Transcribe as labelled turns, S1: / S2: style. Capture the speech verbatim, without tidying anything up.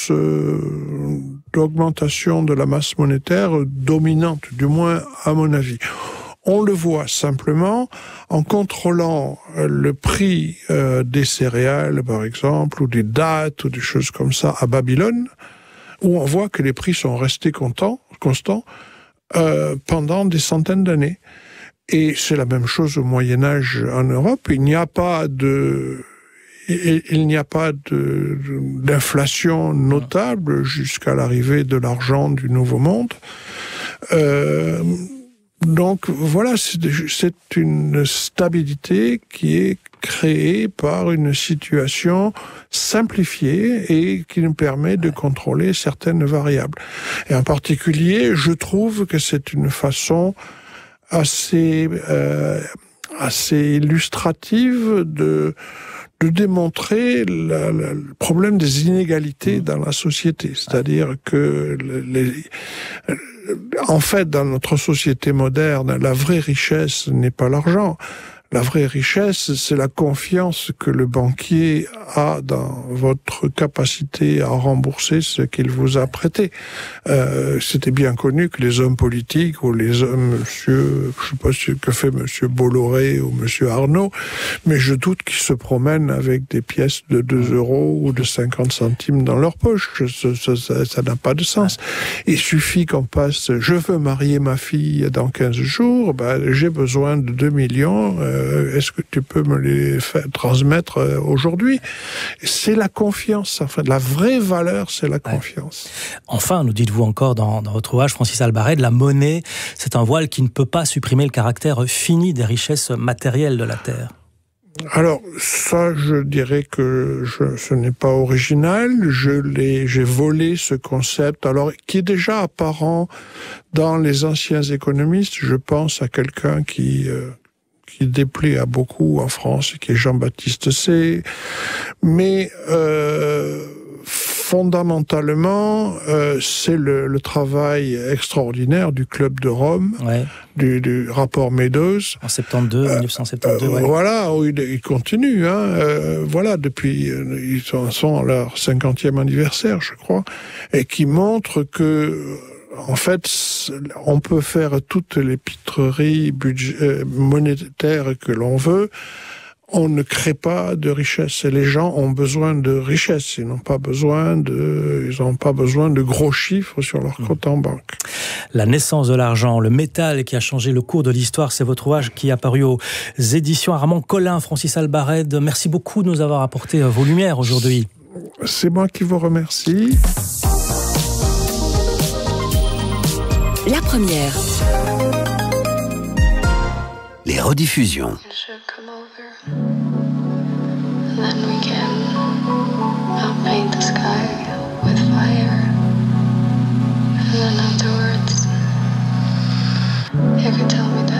S1: force euh, d'augmentation de la masse monétaire dominante, du moins à mon avis. On le voit simplement en contrôlant le prix euh, des céréales, par exemple, ou des dattes, ou des choses comme ça à Babylone, où on voit que les prix sont restés constants, constants euh, pendant des centaines d'années. Et c'est la même chose au Moyen-Âge en Europe. Il n'y a pas de... Il n'y a pas de, d'inflation notable jusqu'à l'arrivée de l'argent du Nouveau Monde. Euh, donc voilà, c'est, c'est une stabilité qui est créée par une situation simplifiée et qui nous permet de contrôler certaines variables. Et en particulier, je trouve que c'est une façon assez, euh, assez illustrative de... de démontrer la, la, le problème des inégalités dans la société. C'est-à-dire que, les, en fait, dans notre société moderne, la vraie richesse n'est pas l'argent. La vraie richesse, c'est la confiance que le banquier a dans votre capacité à rembourser ce qu'il vous a prêté. Euh, c'était bien connu que les hommes politiques ou les hommes, monsieur, je sais pas ce que fait monsieur Bolloré ou monsieur Arnaud, mais je doute qu'ils se promènent avec des pièces de deux euros ou de cinquante centimes dans leur poche. Ça, ça, ça, ça n'a pas de sens. Il suffit qu'on passe, je veux marier ma fille dans quinze jours, ben, j'ai besoin de deux millions, euh, est-ce que tu peux me les faire transmettre aujourd'hui? C'est la confiance. Enfin, la vraie valeur, c'est la confiance.
S2: Ouais. Enfin, nous dites-vous encore dans, dans votre ouvrage, Francis Albaret, la monnaie, c'est un voile qui ne peut pas supprimer le caractère fini des richesses matérielles de la Terre.
S1: Alors, ça, je dirais que je, ce n'est pas original. Je l'ai, j'ai volé ce concept, alors, qui est déjà apparent dans les anciens économistes. Je pense à quelqu'un qui... Euh, qui déplaît à beaucoup en France, qui est Jean-Baptiste Say. Mais euh, fondamentalement, euh, c'est le, le travail extraordinaire du Club de Rome, ouais. du, du rapport Meadows.
S2: En soixante-douze, euh, dix-neuf cent soixante-douze, euh, ouais.
S1: Voilà, où il, il continue. Hein, euh, voilà, depuis, ils sont, sont à leur cinquantième anniversaire, je crois, et qui montre que... En fait, on peut faire toutes les pitreries budget, euh, monétaires que l'on veut. On ne crée pas de richesse. Et les gens ont besoin de richesse. Ils n'ont pas besoin de, ils n'ont pas besoin de gros chiffres sur leur compte en banque.
S2: La naissance de l'argent, le métal qui a changé le cours de l'histoire, c'est votre ouvrage qui est apparu aux éditions Armand Collin. Francis Albaret, merci beaucoup de nous avoir apporté vos lumières aujourd'hui.
S1: C'est moi qui vous remercie.
S3: La première.
S4: Les rediffusions.
S5: You could tell me